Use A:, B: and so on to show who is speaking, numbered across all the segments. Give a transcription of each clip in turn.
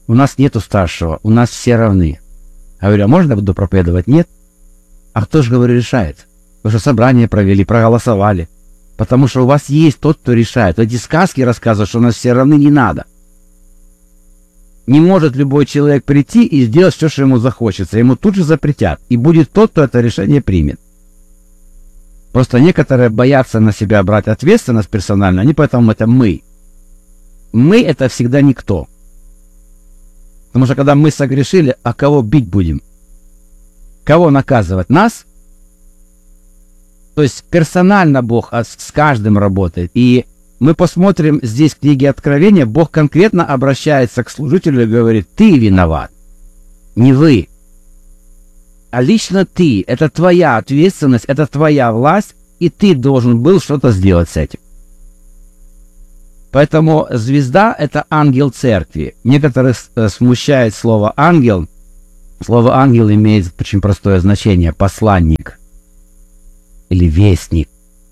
A: у нас нету старшего, у нас все равны. Я говорю, а можно я буду проповедовать? Нет. А кто же, говорю, решает? Вы что, собрание провели, проголосовали. Потому что у вас есть тот, кто решает. Эти сказки рассказывают, что у нас все равны, не надо. Не может любой человек прийти и сделать все, что ему захочется. Ему тут же запретят. И будет тот, кто это решение примет. Просто некоторые боятся на себя брать ответственность персонально, они поэтому это мы. Мы это всегда никто. Потому что когда мы согрешили, а кого бить будем? Кого наказывать? Нас? То есть персонально Бог с каждым работает. И мы посмотрим здесь в книге Откровения, Бог конкретно обращается к служителю и говорит, ты виноват, не вы. А лично ты, это твоя ответственность, это твоя власть, и ты должен был что-то сделать с этим. Поэтому звезда – это ангел церкви. Некоторых смущает слово «ангел». Слово «ангел» имеет очень простое значение – посланник или вестник.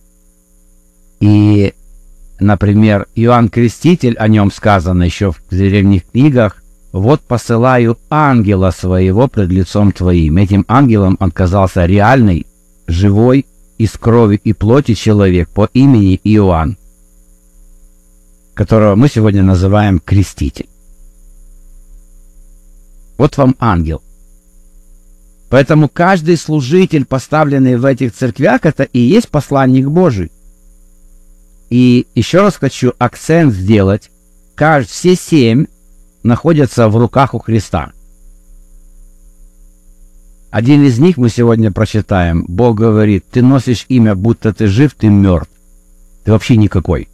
A: И, например, Иоанн Креститель, о нем сказано еще в древних книгах, «Вот посылаю ангела своего пред лицом твоим». Этим ангелом он казался реальный, живой, из крови и плоти человек по имени Иоанн, которого мы сегодня называем Креститель. Вот вам ангел. Поэтому каждый служитель, поставленный в этих церквях, это и есть посланник Божий. И еще раз хочу акцент сделать. Все 7 находятся в руках у Христа. Один из них мы сегодня прочитаем. Бог говорит, ты носишь имя, будто ты жив, ты мертв. Ты вообще никакой.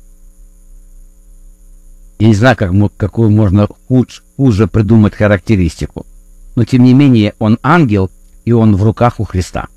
A: Я не знаю, какую можно хуже придумать характеристику. Но тем не менее, он ангел, и он в руках у Христа.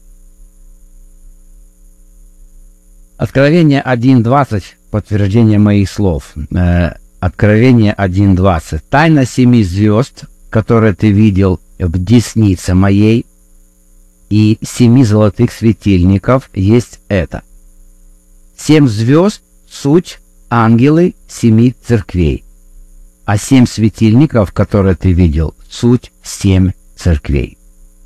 A: Откровение 1.20, подтверждение моих слов. Откровение 1.20. Тайна 7 звезд, которые ты видел в деснице моей, и 7 золотых светильников есть это. 7 звезд — суть ангелы 7 церквей, а 7 светильников, которые ты видел, суть 7 церквей.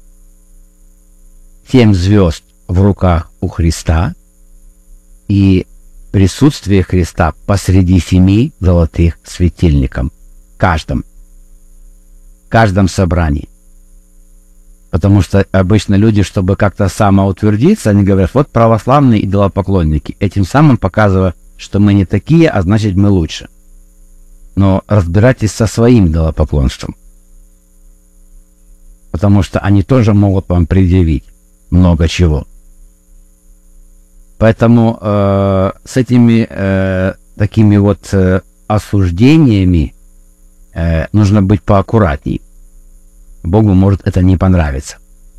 A: 7 звезд в руках у Христа и присутствие Христа посреди 7 золотых светильников. В каждом собрании. Потому что обычно люди, чтобы как-то самоутвердиться, они говорят, вот православные идолопоклонники. Этим самым показывая, что мы не такие, а значит мы лучше. Но разбирайтесь со своим идолопоклонством. Потому что они тоже могут вам предъявить много чего. Поэтому с этими такими вот осуждениями нужно быть поаккуратней. Богу может это не понравиться.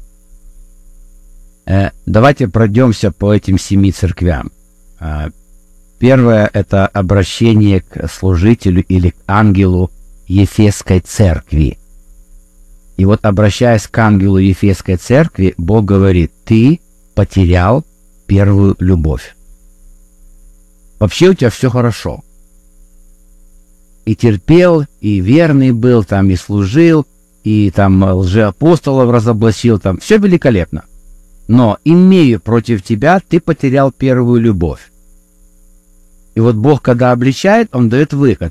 A: Давайте пройдемся по этим 7 церквям. Первое – это обращение к служителю или к ангелу Ефесской церкви. И вот, обращаясь к ангелу Ефесской церкви, Бог говорит, ты потерял первую любовь. Вообще у тебя все хорошо. И терпел, и верный был, там, и служил, и там лжеапостолов разоблачил, там, все великолепно. Но, имея против тебя, ты потерял первую любовь. И вот Бог, когда обличает, Он дает выход.